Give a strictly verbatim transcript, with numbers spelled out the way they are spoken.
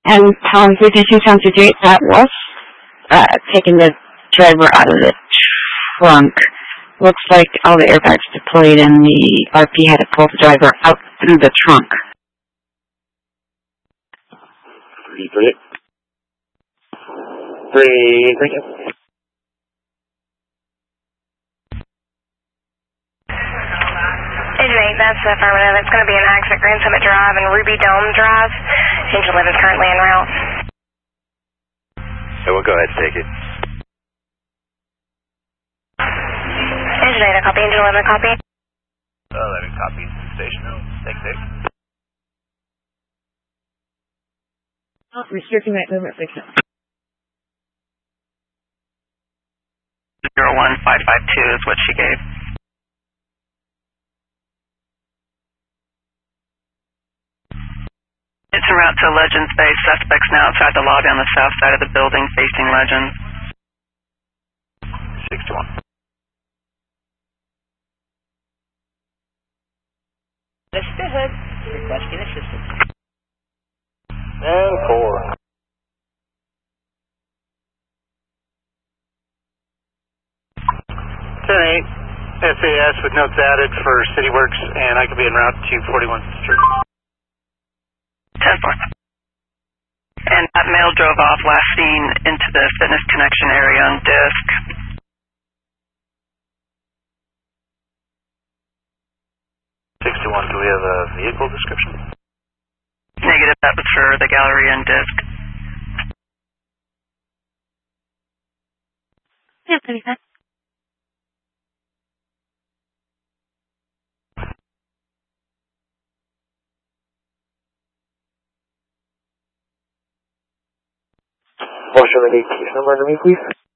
and Pound fifty-two Sound fifty-eight, that was uh, taking the driver out of the trunk. Looks like all the airbags deployed and the R P had to pull the driver out through the trunk. Three, three. Three, thank you. Engine eight, that's affirmative. It's going to be an accident at Grand Summit Drive and Ruby Dome Drive. Engine eleven is currently en route. So we'll go ahead and take it. Engine eight, a copy. Engine eleven, a copy. eleven copies. Station. Take six. Oh, restricting that movement, fix it. zero one five five two is what she gave. It's en route to Legends Base. Suspects now outside the lobby on the south side of the building facing Legends. sixty-one. Let's go ahead. Requesting assistance. And four. ten eight, S A S with notes added for CityWorks, and I could be en route to forty-one Street. ten four. And that male drove off last seen into the Fitness Connection area on Disc. sixty-one, do we have a vehicle description? Negative, that was for the gallery and Disc. Yeah, pretty fast. Motion and case number under me, please.